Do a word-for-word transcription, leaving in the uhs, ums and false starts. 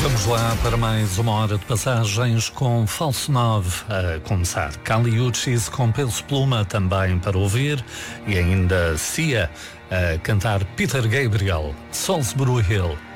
Vamos lá para mais uma hora de passagens com Falso nove, a começar Kali Uchis com Peso Pluma também para ouvir, e ainda Cia a cantar Peter Gabriel, Salisbury Hill.